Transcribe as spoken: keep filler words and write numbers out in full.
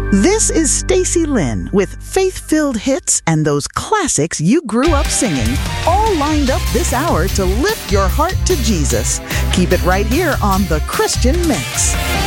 This is Stacy Lynn with faith-filled hits and those classics you grew up singing, all lined up this hour to lift your heart to Jesus. Keep it right here on The Christian Mix.